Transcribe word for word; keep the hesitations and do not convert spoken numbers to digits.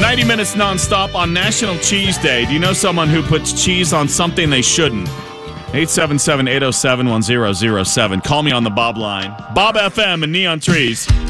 ninety minutes nonstop on National Cheese Day. Do you know someone who puts cheese on something they shouldn't? eight seven seven, eight oh seven, one oh oh seven. Call me on the Bob line. Bob F M and Neon Trees.